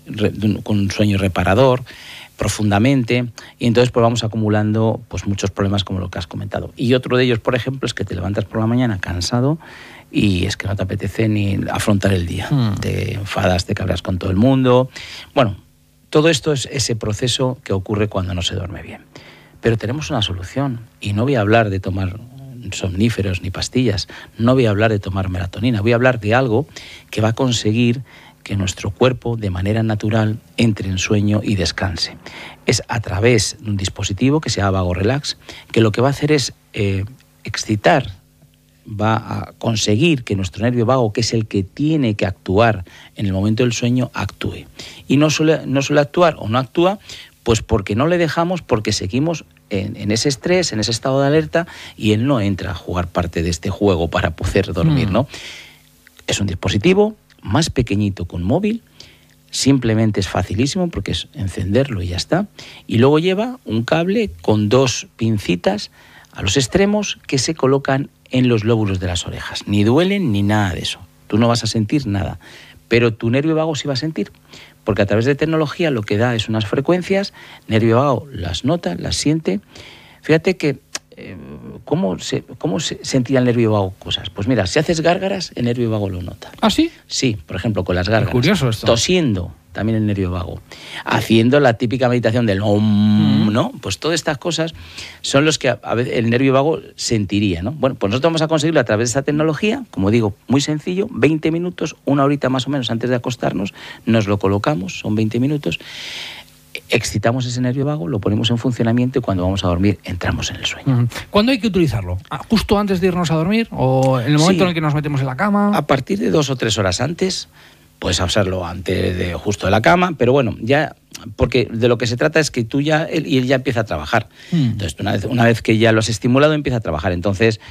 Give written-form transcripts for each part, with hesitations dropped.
con un sueño reparador, profundamente, y entonces pues vamos acumulando pues muchos problemas como lo que has comentado. Y otro de ellos, por ejemplo, es que te levantas por la mañana cansado y es que no te apetece ni afrontar el día. Te enfadas, te cabreas con todo el mundo. Bueno, todo esto es ese proceso que ocurre cuando no se duerme bien. Pero tenemos una solución, y no voy a hablar de tomar somníferos ni pastillas, no voy a hablar de tomar melatonina, voy a hablar de algo que va a conseguir que nuestro cuerpo de manera natural entre en sueño y descanse. Es a través de un dispositivo que se llama Vago Relax, que lo que va a hacer es excitar, va a conseguir que nuestro nervio vago, que es el que tiene que actuar en el momento del sueño, actúe. Y no suele actuar o no actúa pues porque no le dejamos, porque seguimos en ese estrés, en ese estado de alerta, y él no entra a jugar parte de este juego para poder dormir, ¿no? Es un dispositivo más pequeñito que un móvil, simplemente es facilísimo porque es encenderlo y ya está, y luego lleva un cable con 2 pincitas a los extremos que se colocan en los lóbulos de las orejas. Ni duelen ni nada de eso, tú no vas a sentir nada, pero tu nervio vago sí va a sentir, porque a través de tecnología lo que da es unas frecuencias, nervio vago las nota, las siente. Fíjate que ¿Cómo se sentirá el nervio vago cosas? Pues mira, si haces gárgaras, el nervio vago lo nota. ¿Ah, sí? Sí, por ejemplo, con las gárgaras. Es curioso esto. Tosiendo, también el nervio vago. Haciendo la típica meditación del OM, ¿no? Pues todas estas cosas son los que a veces el nervio vago sentiría, ¿no? Bueno, pues nosotros vamos a conseguirlo a través de esta tecnología, como digo, muy sencillo, 20 minutos, 1 horita más o menos antes de acostarnos, nos lo colocamos, son 20 minutos, excitamos ese nervio vago, lo ponemos en funcionamiento y cuando vamos a dormir entramos en el sueño. ¿Cuándo hay que utilizarlo? ¿Justo antes de irnos a dormir o en el momento en el que nos metemos en la cama? A partir de 2 o 3 horas antes, puedes hacerlo antes de justo de la cama, pero bueno, ya, porque de lo que se trata es que tú ya, él ya empieza a trabajar. Entonces, una vez que ya lo has estimulado, empieza a trabajar. Entonces,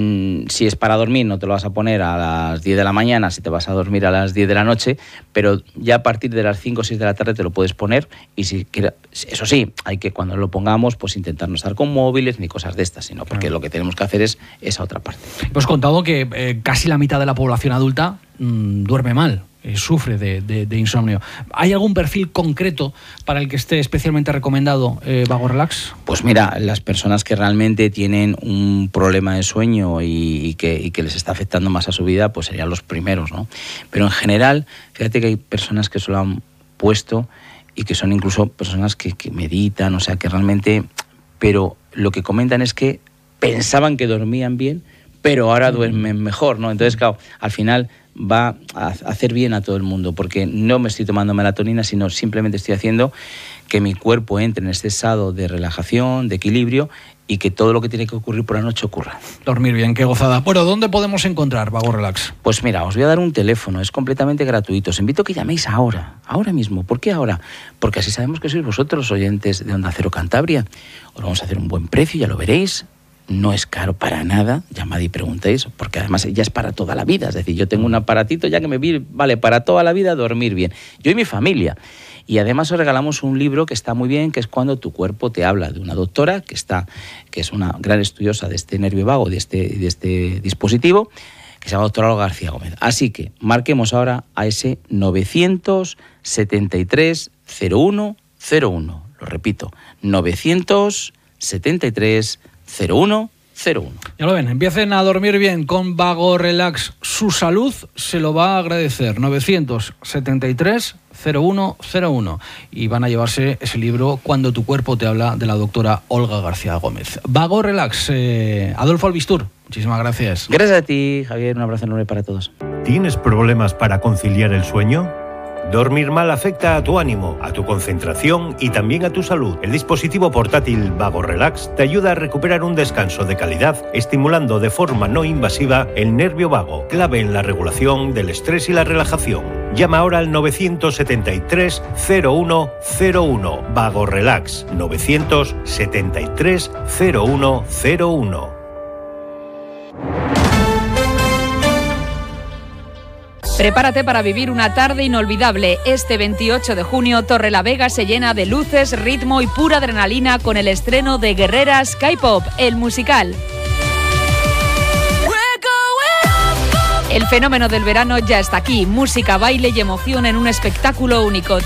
si es para dormir, no te lo vas a poner a las 10 de la mañana, si te vas a dormir a las 10 de la noche, pero ya a partir de las 5 o 6 de la tarde te lo puedes poner, y si quieres, eso sí, hay que cuando lo pongamos, pues intentar no estar con móviles ni cosas de estas, sino porque lo que tenemos que hacer es esa otra parte. Hemos contado que casi la mitad de la población adulta duerme mal. Sufre de insomnio. ¿Hay algún perfil concreto para el que esté especialmente recomendado Vago Relax? Pues mira, las personas que realmente tienen un problema de sueño y que les está afectando más a su vida, pues serían los primeros, ¿no? Pero en general, fíjate que hay personas que se lo han puesto y que son incluso personas que meditan, o sea, que realmente... Pero lo que comentan es que pensaban que dormían bien, pero ahora duermen mejor, ¿no? Entonces, claro, al final va a hacer bien a todo el mundo, porque no me estoy tomando melatonina, sino simplemente estoy haciendo que mi cuerpo entre en este estado de relajación, de equilibrio, y que todo lo que tiene que ocurrir por la noche ocurra. Dormir bien, qué gozada. Bueno, ¿dónde podemos encontrar Vago Relax? Pues mira, os voy a dar un teléfono, es completamente gratuito. Os invito a que llaméis ahora mismo. ¿Por qué ahora? Porque así sabemos que sois vosotros, oyentes de Onda Cero Cantabria. Os vamos a hacer un buen precio, ya lo veréis. No es caro para nada, llamad y preguntéis, porque además ya es para toda la vida. Es decir, yo tengo un aparatito ya que me vale para toda la vida dormir bien. Yo y mi familia. Y además os regalamos un libro que está muy bien, que es Cuando tu cuerpo te habla, de una doctora que es una gran estudiosa de este nervio vago, de este dispositivo, que se llama doctora Olga García Gómez. Así que marquemos ahora a ese 973 01 01. Lo repito, 973 0101. Ya lo ven, empiecen a dormir bien con Vago Relax. Su salud se lo va a agradecer. 973 0101. Y van a llevarse ese libro Cuando tu cuerpo te habla, de la doctora Olga García Gómez. Vago Relax. Adolfo Albistur, muchísimas gracias. Gracias a ti, Javier. Un abrazo enorme para todos. ¿Tienes problemas para conciliar el sueño? Dormir mal afecta a tu ánimo, a tu concentración y también a tu salud. El dispositivo portátil Vago Relax te ayuda a recuperar un descanso de calidad, estimulando de forma no invasiva el nervio vago, clave en la regulación del estrés y la relajación. Llama ahora al 973 0101. Vago Relax, 973 0101. Prepárate para vivir una tarde inolvidable. Este 28 de junio, Torrelavega se llena de luces, ritmo y pura adrenalina con el estreno de Guerreras K-Pop, el musical. El fenómeno del verano ya está aquí. Música, baile y emoción en un espectáculo único.